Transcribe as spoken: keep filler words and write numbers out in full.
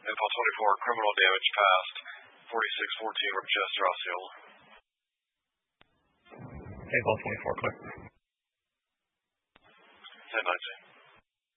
Info twenty-four, criminal damage past. forty-six fourteen, Rochester, Osceola. Info twenty-four, clear. ten nineteen.